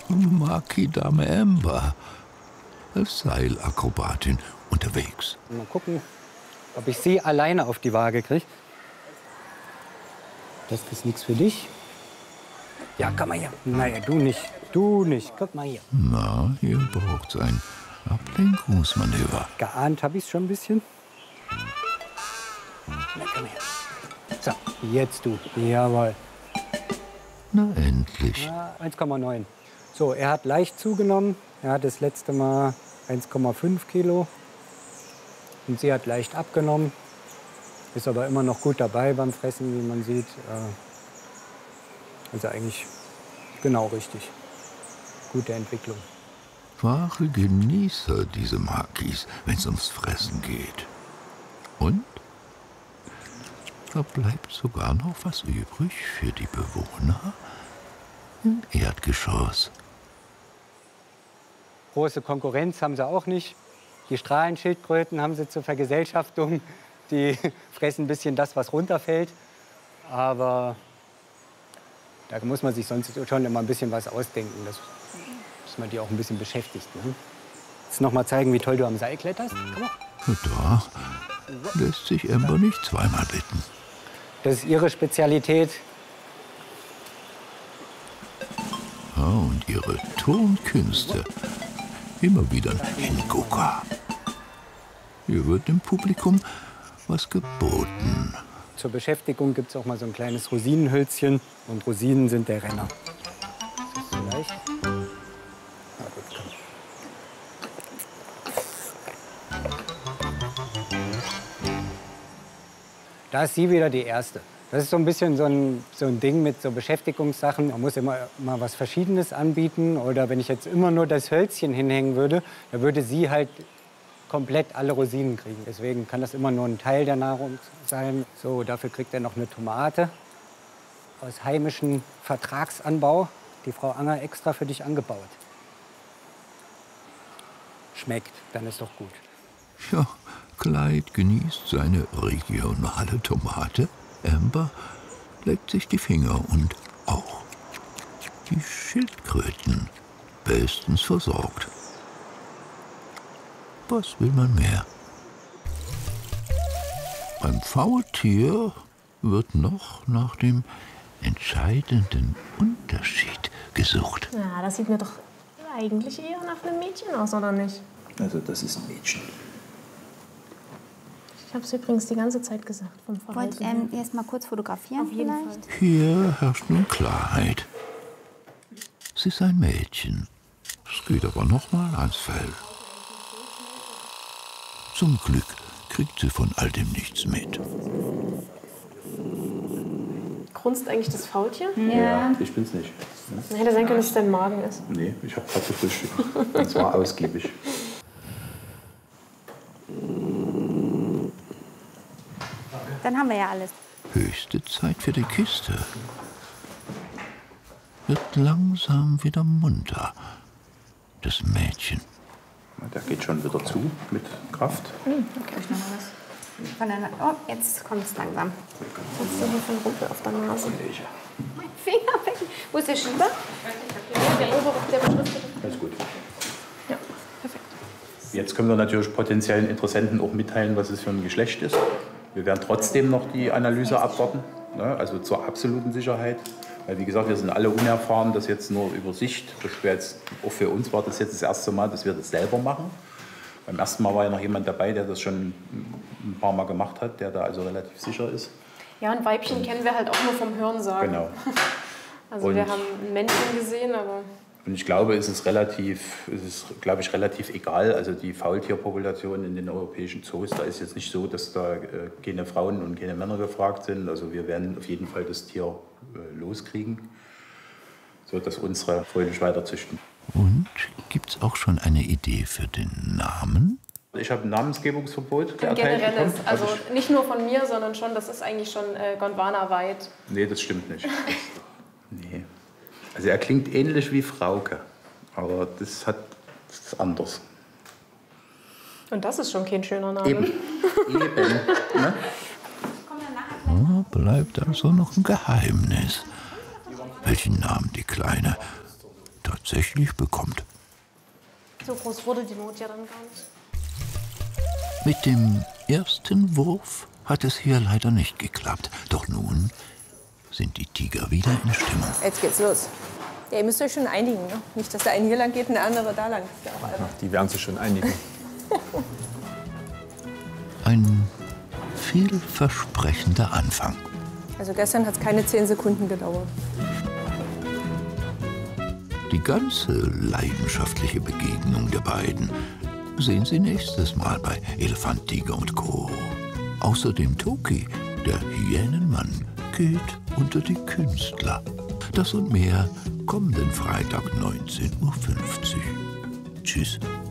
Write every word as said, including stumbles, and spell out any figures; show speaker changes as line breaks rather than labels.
Maki-Dame Amber als Seilakrobatin unterwegs.
Mal gucken, ob ich sie alleine auf die Waage kriege. Das ist nichts für dich. Ja, komm mal hier. Naja, du nicht. Du nicht. Guck mal hier.
Na, hier braucht's ein Ablenkungsmanöver.
Geahnt habe ich es schon ein bisschen. Na, komm her. So, jetzt du. Jawohl.
Na, endlich.
Ja, eins Komma neun. So, er hat leicht zugenommen. Er hat das letzte Mal eins Komma fünf Kilo. Und sie hat leicht abgenommen. Ist aber immer noch gut dabei beim Fressen, wie man sieht. Also eigentlich genau richtig. Gute Entwicklung.
Wahre Genießer, diese Makis, wenn es ums Fressen geht. Und da bleibt sogar noch was übrig für die Bewohner im Erdgeschoss.
Große Konkurrenz haben sie auch nicht. Die Strahlenschildkröten haben sie zur Vergesellschaftung. Die fressen ein bisschen das, was runterfällt. Aber da muss man sich sonst schon immer ein bisschen was ausdenken, dass, dass man die auch ein bisschen beschäftigt. Ne? Jetzt noch mal zeigen, wie toll du am Seil kletterst. Komm mal.
Da lässt sich Amber nicht zweimal bitten.
Das ist ihre Spezialität.
Ja, und ihre Tonkünste. Immer wieder ein Hingucker. Hier wird dem Publikum was geboten.
Zur Beschäftigung gibt es auch mal so ein kleines Rosinenhölzchen. Und Rosinen sind der Renner. Ist das so leicht? Na gut, komm. Da ist sie wieder die Erste. Das ist so ein bisschen so ein, so ein Ding mit so Beschäftigungssachen. Man muss immer mal was Verschiedenes anbieten. Oder wenn ich jetzt immer nur das Hölzchen hinhängen würde, dann würde sie halt komplett alle Rosinen kriegen. Deswegen kann das immer nur ein Teil der Nahrung sein. So, dafür kriegt er noch eine Tomate aus heimischem Vertragsanbau. Die Frau Anger extra für dich angebaut. Schmeckt, dann ist doch gut.
Ja, Clyde genießt seine regionale Tomate. Amber leckt sich die Finger und auch die Schildkröten bestens versorgt. Was will man mehr? Beim Faultier wird noch nach dem entscheidenden Unterschied gesucht.
Ja, das sieht mir doch eigentlich eher nach einem Mädchen aus, oder nicht?
Also das ist ein Mädchen.
Ich habe es übrigens die ganze Zeit gesagt. Vom
Wollt ihr ähm, erst mal kurz fotografieren
Auf jeden
vielleicht?
Fall.
Hier herrscht nun Klarheit. Sie ist ein Mädchen. Es geht aber noch mal ans Fell. Zum Glück kriegt sie von all dem nichts mit.
Grunzt eigentlich das Faultier?
Ja, ich bin's nicht.
Ja. Hätte sein können, dass es dein Magen ist.
Nee, ich habe gerade gefrühstückt. Und zwar ausgiebig.
Dann haben wir ja alles.
Höchste Zeit für die Kiste. Wird langsam wieder munter. Das Mädchen.
Der geht schon wieder zu mit Kraft.
Hm, okay, ich noch mal was. Von der Na oh, jetzt kommt es langsam.
Hast du hier von Rumpel auf der Nase?
Mein Finger weg. Wo ist der Schieber?
Ja, der obere, der beschriftete.
Alles gut.
Ja, perfekt.
Jetzt können wir natürlich potenziellen Interessenten auch mitteilen, was es für ein Geschlecht ist. Wir werden trotzdem noch die Analyse abwarten, ne? Also zur absoluten Sicherheit. Weil, wie gesagt, wir sind alle unerfahren, das jetzt nur über Sicht. Das wäre jetzt, auch für uns war das jetzt das erste Mal, dass wir das selber machen. Beim ersten Mal war ja noch jemand dabei, der das schon ein paar Mal gemacht hat, der da also relativ sicher ist.
Ja, und Weibchen und kennen wir halt auch nur vom Hörensagen.
Genau.
Also
und
wir haben ein Männchen gesehen, aber...
Und ich glaube, es ist relativ, es ist, glaube ich, relativ egal. Also die Faultierpopulation in den europäischen Zoos, da ist jetzt nicht so, dass da äh, keine Frauen und keine Männer gefragt sind. Also wir werden auf jeden Fall das Tier äh, loskriegen, sodass unsere fröhlich weiterzüchten.
Und gibt's auch schon eine Idee für den Namen?
Ich habe ein Namensgebungsverbot
Ein
erteilt
generelles,
bekommen.
also
ich,
nicht nur von mir, sondern schon, das ist eigentlich schon äh, Gondwana-weit.
Nee, das stimmt nicht. Das, nee. Also er klingt ähnlich wie Frauke, aber das, hat, das ist anders.
Und das ist schon kein schöner Name.
Eben. Eben. Ne?
Oh, bleibt also noch ein Geheimnis, welchen Namen die Kleine tatsächlich tatsächlich bekommt.
So groß wurde die Not ja dann gar nicht.
Mit dem ersten Wurf hat es hier leider nicht geklappt. Doch nun sind die Tiger wieder in Stimmung.
Jetzt geht's los. Ja, ihr müsst euch schon einigen, ne? Nicht, dass der eine hier lang geht und der andere da lang. Das ist ja auch albern.
Ach, die werden sich schon einigen.
Ein vielversprechender Anfang.
Also gestern hat es keine zehn Sekunden gedauert.
Die ganze leidenschaftliche Begegnung der beiden sehen Sie nächstes Mal bei Elefant, Tiger und Co. Außerdem Toki, der Hyänenmann, geht unter die Künstler. Das und mehr kommenden Freitag neunzehn Uhr fünfzig. Tschüss.